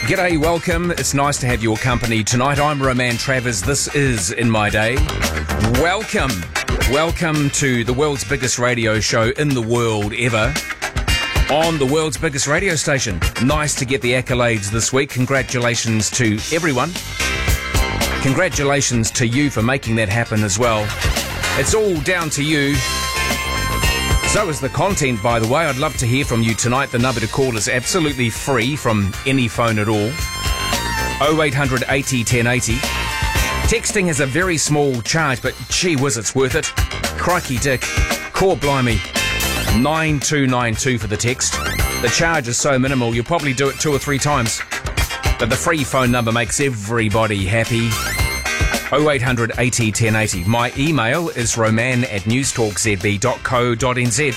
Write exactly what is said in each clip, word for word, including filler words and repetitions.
G'day, welcome. It's nice to have your company tonight. I'm Roman Travers. This is In My Day. Welcome. Welcome to the world's biggest radio show in the world ever. On the world's biggest radio station. Nice to get the accolades this week. Congratulations to everyone. Congratulations to you for making that happen as well. It's all down to you. So is the content, by the way. I'd love to hear from you tonight. The number to call is absolutely free from any phone at all. oh eight hundred eighty ten eighty. Texting has a very small charge, but gee whiz, it's worth it. Crikey dick. Core blimey. nine two nine two for the text. The charge is so minimal, you'll probably do it two or three times. But the free phone number makes everybody happy. oh eight hundred eighty ten eighty. My email is roman at newstalkzb dot co dot nz.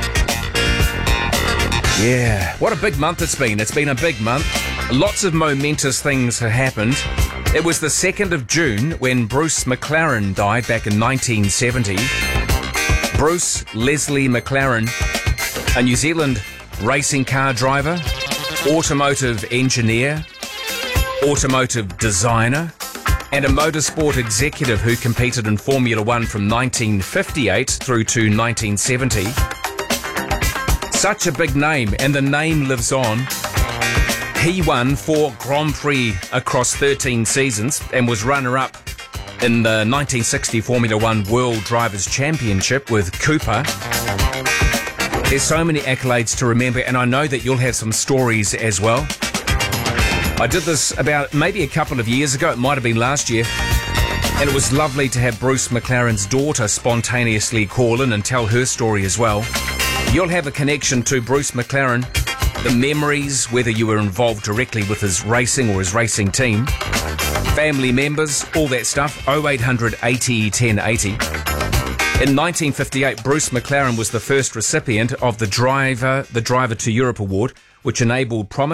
Yeah, what a big month it's been. It's been a big month. Lots of momentous things have happened. It was the second of June when Bruce McLaren died back in nineteen seventy. Bruce Leslie McLaren, a New Zealand racing car driver, automotive engineer, automotive designer, and a motorsport executive who competed in Formula One from nineteen fifty-eight through to nineteen seventy. Such a big name, and the name lives on. He won four Grand Prix across thirteen seasons and was runner-up in the nineteen sixty Formula One World Drivers' Championship with Cooper. There's so many accolades to remember, and I know that you'll have some stories as well. I did this about maybe a couple of years ago. It might have been last year. And it was lovely to have Bruce McLaren's daughter spontaneously call in and tell her story as well. You'll have a connection to Bruce McLaren, the memories, whether you were involved directly with his racing or his racing team, family members, all that stuff. oh eight hundred eighty ten eighty. In nineteen fifty-eight, Bruce McLaren was the first recipient of the Driver, the Driver to Europe Award, which enabled prominent